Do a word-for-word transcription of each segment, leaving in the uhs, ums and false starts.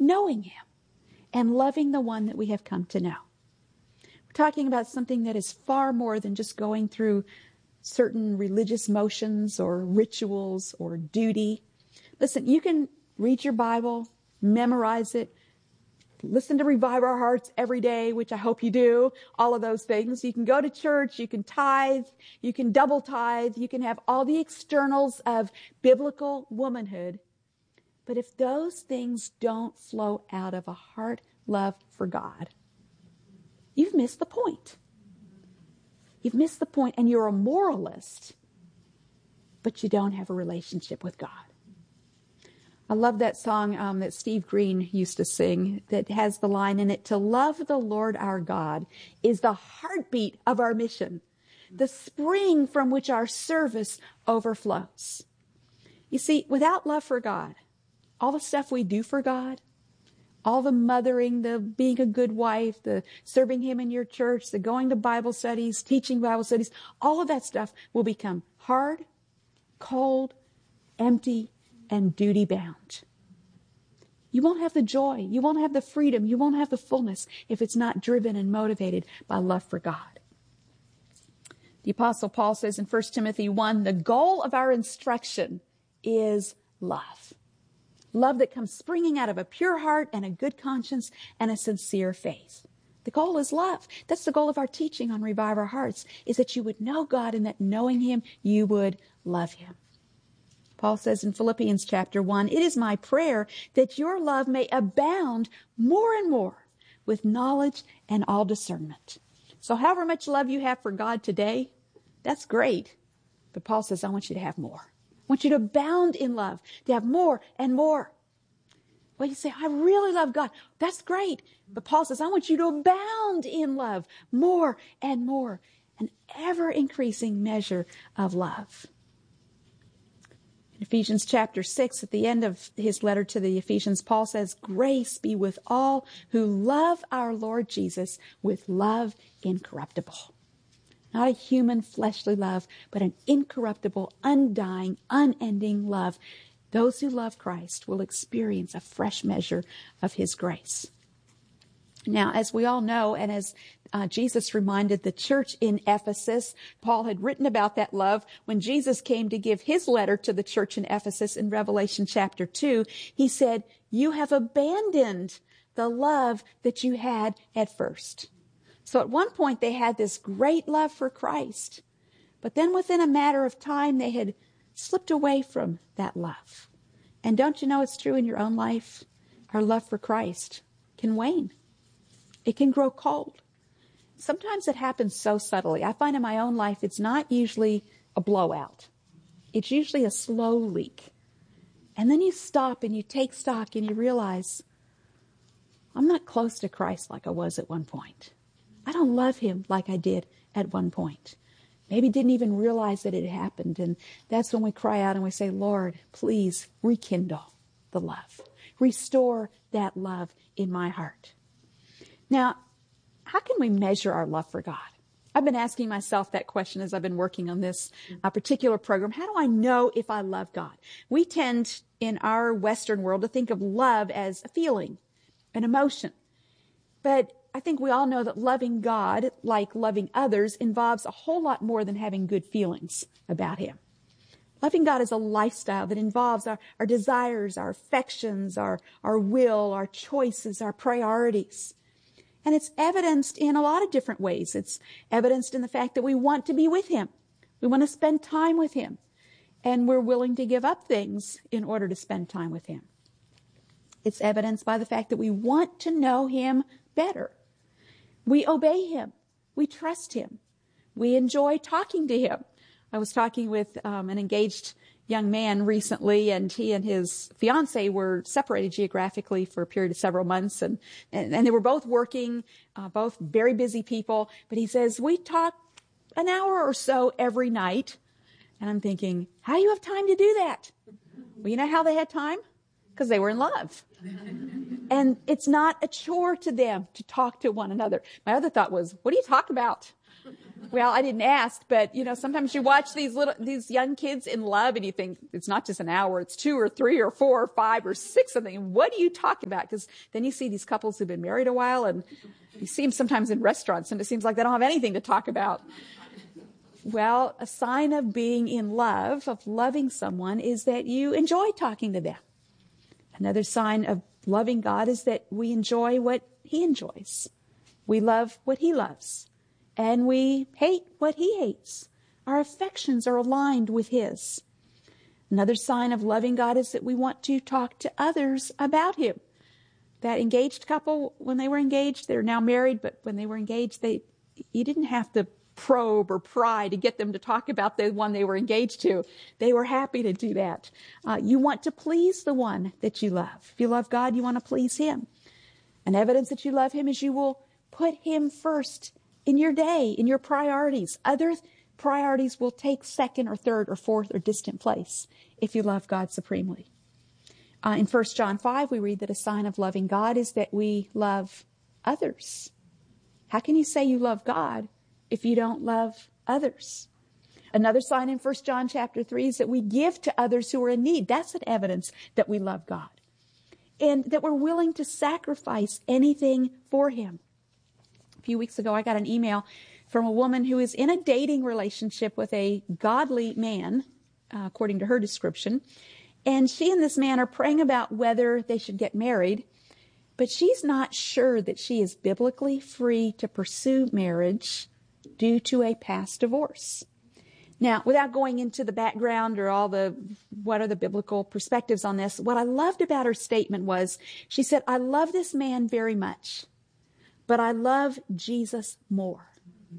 knowing him and loving the one that we have come to know. We're talking about something that is far more than just going through certain religious motions or rituals or duty. Listen, you can read your Bible, memorize it, listen to Revive Our Hearts every day, which I hope you do, all of those things. You can go to church, you can tithe, you can double tithe, you can have all the externals of biblical womanhood. But if those things don't flow out of a heart love for God, you've missed the point. You've missed the point, and you're a moralist, but you don't have a relationship with God. I love that song um, that Steve Green used to sing that has the line in it, "To love the Lord our God is the heartbeat of our mission, the spring from which our service overflows." You see, without love for God, all the stuff we do for God, all the mothering, the being a good wife, the serving him in your church, the going to Bible studies, teaching Bible studies, all of that stuff will become hard, cold, empty, and duty-bound. You won't have the joy. You won't have the freedom. You won't have the fullness if it's not driven and motivated by love for God. The Apostle Paul says in First Timothy one, the goal of our instruction is love. Love that comes springing out of a pure heart and a good conscience and a sincere faith. The goal is love. That's the goal of our teaching on Revive Our Hearts, is that you would know God and that knowing him, you would love him. Paul says in Philippians chapter one, it is my prayer that your love may abound more and more with knowledge and all discernment. So however much love you have for God today, that's great. But Paul says, I want you to have more. I want you to abound in love, to have more and more. Well, you say, I really love God. That's great. But Paul says, I want you to abound in love, more and more, an ever-increasing measure of love. In Ephesians chapter six, at the end of his letter to the Ephesians, Paul says, grace be with all who love our Lord Jesus with love incorruptible. Not a human fleshly love, but an incorruptible, undying, unending love. Those who love Christ will experience a fresh measure of his grace. Now, as we all know, and as uh, Jesus reminded the church in Ephesus, Paul had written about that love when Jesus came to give his letter to the church in Ephesus in Revelation chapter two. He said, you have abandoned the love that you had at first. So at one point they had this great love for Christ, but then within a matter of time they had slipped away from that love. And don't you know it's true in your own life? Our love for Christ can wane. It can grow cold. Sometimes it happens so subtly. I find in my own life it's not usually a blowout. It's usually a slow leak. And then you stop and you take stock and you realize, I'm not close to Christ like I was at one point. I don't love him like I did at one point. Maybe didn't even realize that it happened. And that's when we cry out and we say, Lord, please rekindle the love. Restore that love in my heart. Now, how can we measure our love for God? I've been asking myself that question as I've been working on this uh, particular program. How do I know if I love God? We tend in our Western world to think of love as a feeling, an emotion. But I think we all know that loving God, like loving others, involves a whole lot more than having good feelings about him. Loving God is a lifestyle that involves our, our desires, our affections, our, our will, our choices, our priorities. And it's evidenced in a lot of different ways. It's evidenced in the fact that we want to be with him. We want to spend time with him. And we're willing to give up things in order to spend time with him. It's evidenced by the fact that we want to know him better. We obey him. We trust him. We enjoy talking to him. I was talking with um, an engaged young man recently, and he and his fiancée were separated geographically for a period of several months, and, and, and they were both working, uh, both very busy people. But he says, we talk an hour or so every night. And I'm thinking, how do you have time to do that? Well, you know how they had time? Because they were in love. And it's not a chore to them to talk to one another. My other thought was, what do you talk about? Well, I didn't ask, but you know, sometimes you watch these little, these young kids in love and you think it's not just an hour, it's two or three or four or five or six something. What are you talking about? Because then you see these couples who've been married a while and you see them sometimes in restaurants and it seems like they don't have anything to talk about. Well, a sign of being in love, of loving someone, is that you enjoy talking to them. Another sign of loving God is that we enjoy what He enjoys. We love what He loves. And we hate what He hates. Our affections are aligned with His. Another sign of loving God is that we want to talk to others about Him. That engaged couple, when they were engaged, they're now married, but when they were engaged, they you didn't have to probe or pry to get them to talk about the one they were engaged to. They were happy to do that. Uh, you want to please the one that you love. If you love God, you want to please Him. And evidence that you love Him is you will put Him first in your day, in your priorities. Other priorities will take second or third or fourth or distant place if you love God supremely. Uh, in First John five, we read that a sign of loving God is that we love others. How can you say you love God if you don't love others? Another sign in First John chapter three is that we give to others who are in need. That's an evidence that we love God. And that we're willing to sacrifice anything for Him. A few weeks ago, I got an email from a woman who is in a dating relationship with a godly man, uh, according to her description. And she and this man are praying about whether they should get married. But she's not sure that she is biblically free to pursue marriage due to a past divorce. Now, without going into the background or all the, what are the biblical perspectives on this, what I loved about her statement was, she said, I love this man very much, but I love Jesus more.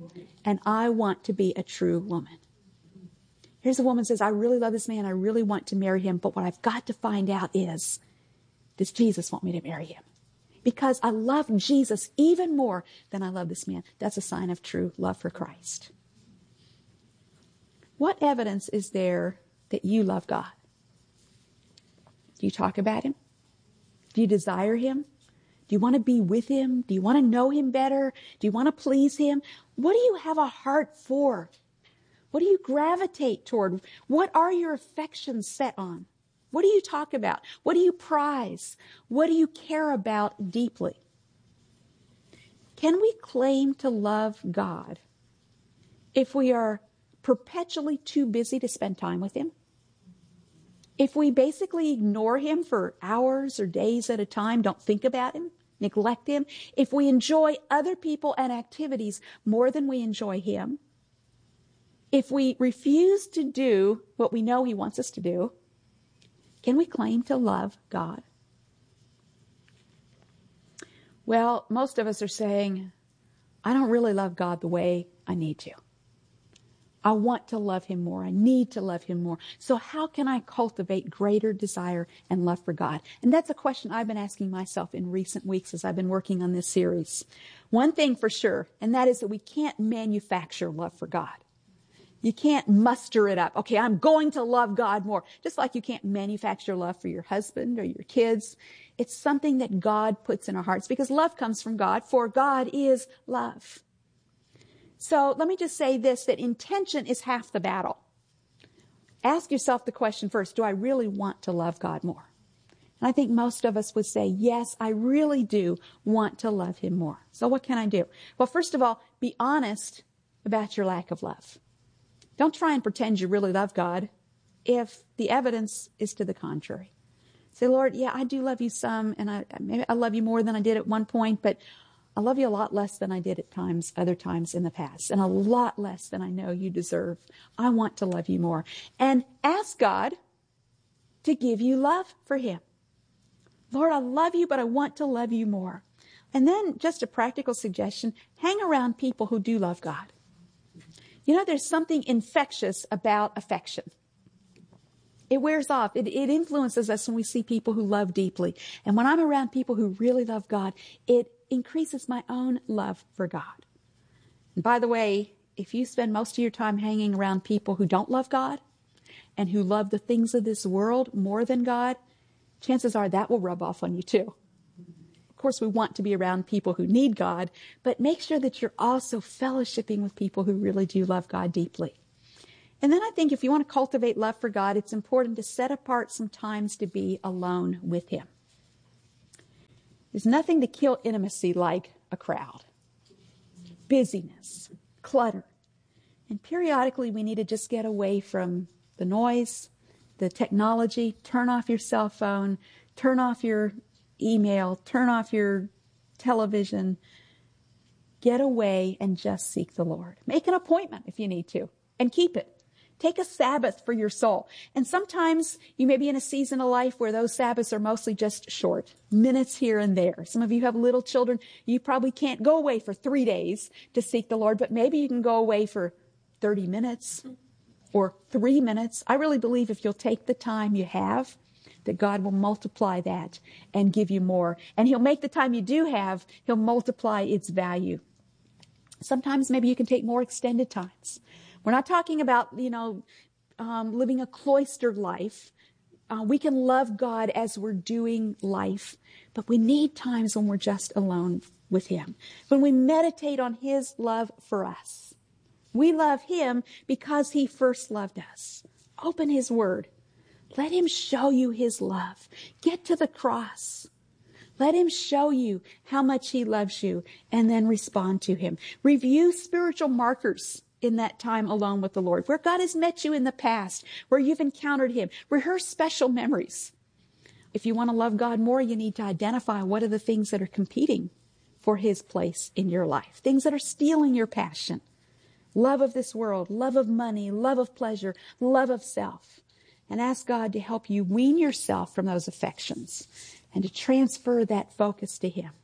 And I want to be a true woman. Here's a woman who says, I really love this man. I really want to marry him. But what I've got to find out is, does Jesus want me to marry him? Because I love Jesus even more than I love this man. That's a sign of true love for Christ. What evidence is there that you love God? Do you talk about Him? Do you desire Him? Do you want to be with Him? Do you want to know Him better? Do you want to please Him? What do you have a heart for? What do you gravitate toward? What are your affections set on? What do you talk about? What do you prize? What do you care about deeply? Can we claim to love God if we are perpetually too busy to spend time with Him? If we basically ignore Him for hours or days at a time, don't think about Him, neglect Him, if we enjoy other people and activities more than we enjoy Him, if we refuse to do what we know He wants us to do, can we claim to love God? Well, most of us are saying, I don't really love God the way I need to. I want to love Him more. I need to love Him more. So how can I cultivate greater desire and love for God? And that's a question I've been asking myself in recent weeks as I've been working on this series. One thing for sure, and that is that we can't manufacture love for God. You can't muster it up. Okay, I'm going to love God more. Just like you can't manufacture love for your husband or your kids. It's something that God puts in our hearts because love comes from God, for God is love. So let me just say this, that intention is half the battle. Ask yourself the question first, do I really want to love God more? And I think most of us would say, yes, I really do want to love Him more. So what can I do? Well, first of all, be honest about your lack of love. Don't try and pretend you really love God if the evidence is to the contrary. Say, Lord, yeah, I do love you some, and I maybe I love you more than I did at one point, but I love you a lot less than I did at times, other times in the past, and a lot less than I know you deserve. I want to love you more. And ask God to give you love for Him. Lord, I love you, but I want to love you more. And then just a practical suggestion, hang around people who do love God. You know, there's something infectious about affection. It wears off. It, it influences us when we see people who love deeply. And when I'm around people who really love God, it increases my own love for God. And by the way, if you spend most of your time hanging around people who don't love God and who love the things of this world more than God, chances are that will rub off on you too. Of course, we want to be around people who need God, but make sure that you're also fellowshipping with people who really do love God deeply. And then I think if you want to cultivate love for God, it's important to set apart some times to be alone with Him. There's nothing to kill intimacy like a crowd, busyness, clutter. And periodically we need to just get away from the noise, the technology, turn off your cell phone, turn off your email, turn off your television. Get away and just seek the Lord. Make an appointment if you need to, and keep it. Take a Sabbath for your soul. And sometimes you may be in a season of life where those Sabbaths are mostly just short, minutes here and there. Some of you have little children. You probably can't go away for three days to seek the Lord, but maybe you can go away for thirty minutes or three minutes. I really believe if you'll take the time you have, that God will multiply that and give you more. And He'll make the time you do have, He'll multiply its value. Sometimes maybe you can take more extended times. We're not talking about, you know, um, living a cloistered life. Uh, we can love God as we're doing life, but we need times when we're just alone with Him. When we meditate on His love for us. We love Him because He first loved us. Open His Word. Let Him show you His love. Get to the cross. Let Him show you how much He loves you, and then respond to Him. Review spiritual markers in that time alone with the Lord, where God has met you in the past, where you've encountered Him. Rehearse special memories. If you want to love God more, you need to identify what are the things that are competing for His place in your life, things that are stealing your passion. Love of this world, love of money, love of pleasure, love of self. And ask God to help you wean yourself from those affections and to transfer that focus to Him.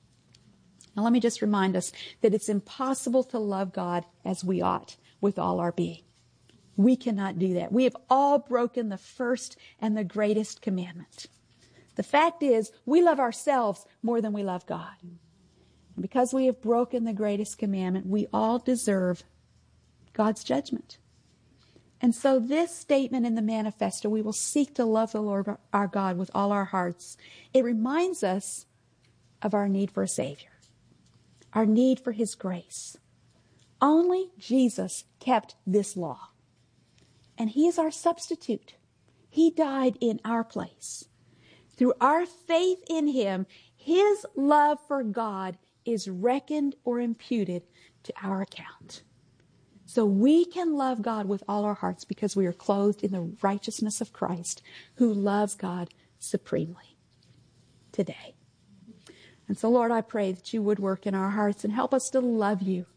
Now let me just remind us that it's impossible to love God as we ought with all our being. We cannot do that. We have all broken the first and the greatest commandment. The fact is, we love ourselves more than we love God. And because we have broken the greatest commandment, we all deserve God's judgment. And so this statement in the manifesto, we will seek to love the Lord our God with all our hearts. It reminds us of our need for a Savior, our need for His grace. Only Jesus kept this law. And He is our substitute. He died in our place. Through our faith in Him, His love for God is reckoned or imputed to our account. So we can love God with all our hearts because we are clothed in the righteousness of Christ, who loves God supremely today. And so, Lord, I pray that You would work in our hearts and help us to love You.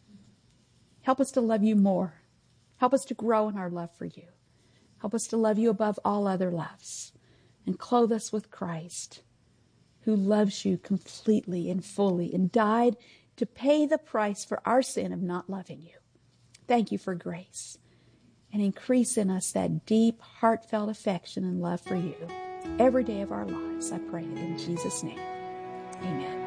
Help us to love You more. Help us to grow in our love for You. Help us to love You above all other loves. And clothe us with Christ, who loves You completely and fully and died to pay the price for our sin of not loving You. Thank You for grace, and increase in us that deep, heartfelt affection and love for You every day of our lives. I pray it in Jesus' name. Amen.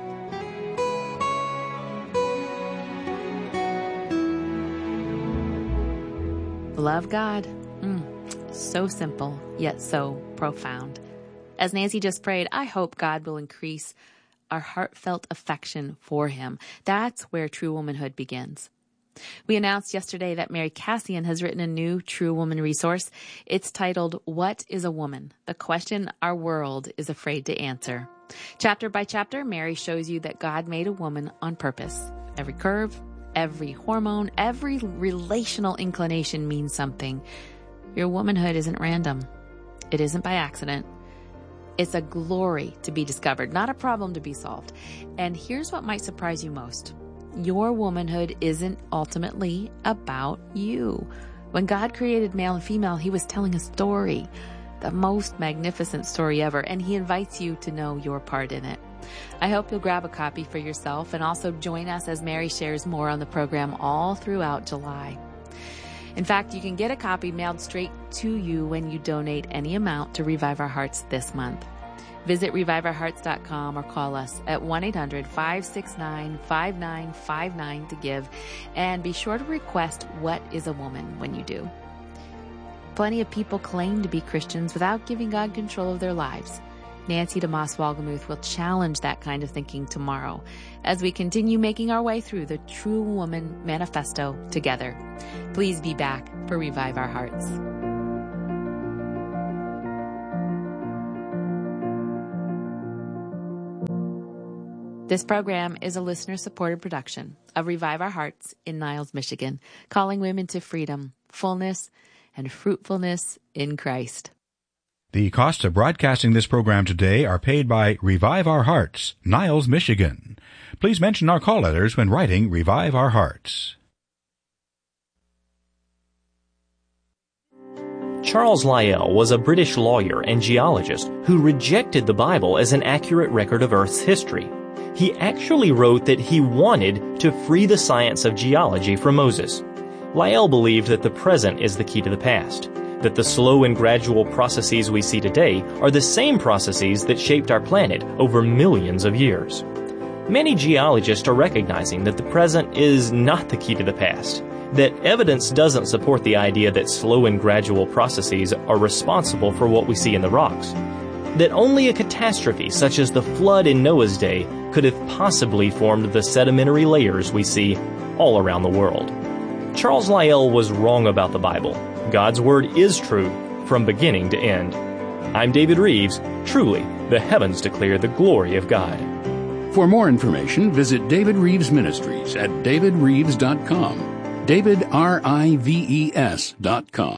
Love God. Mm, so simple, yet so profound. As Nancy just prayed, I hope God will increase our heartfelt affection for Him. That's where true womanhood begins. We announced yesterday that Mary Cassian has written a new True Woman resource. It's titled, What is a Woman? The question our world is afraid to answer. Chapter by chapter, Mary shows you that God made a woman on purpose. Every curve, every hormone, every relational inclination means something. Your womanhood isn't random. It isn't by accident. It's a glory to be discovered, not a problem to be solved. And here's what might surprise you most. Your womanhood isn't ultimately about you. When God created male and female, He was telling a story, the most magnificent story ever, and He invites you to know your part in it. I hope you'll grab a copy for yourself and also join us as Mary shares more on the program all throughout July. In fact, you can get a copy mailed straight to you when you donate any amount to Revive Our Hearts this month. Visit revive our hearts dot com or call us at one eight hundred, five six nine, five nine five nine to give. And be sure to request What is a Woman when you do. Plenty of people claim to be Christians without giving God control of their lives. Nancy DeMoss Wolgemuth will challenge that kind of thinking tomorrow as we continue making our way through the True Woman Manifesto together. Please be back for Revive Our Hearts. This program is a listener-supported production of Revive Our Hearts in Niles, Michigan, calling women to freedom, fullness, and fruitfulness in Christ. The costs of broadcasting this program today are paid by Revive Our Hearts, Niles, Michigan. Please mention our call letters when writing Revive Our Hearts. Charles Lyell was a British lawyer and geologist who rejected the Bible as an accurate record of Earth's history. He actually wrote that he wanted to free the science of geology from Moses. Lyell believed that the present is the key to the past, that the slow and gradual processes we see today are the same processes that shaped our planet over millions of years. Many geologists are recognizing that the present is not the key to the past, that evidence doesn't support the idea that slow and gradual processes are responsible for what we see in the rocks, that only a catastrophe such as the flood in Noah's day could have possibly formed the sedimentary layers we see all around the world. Charles Lyell was wrong about the Bible. God's Word is true from beginning to end. I'm David Reeves. Truly, the heavens declare the glory of God. For more information, visit David Reeves Ministries at david reeves dot com. David, R I V E S dot com.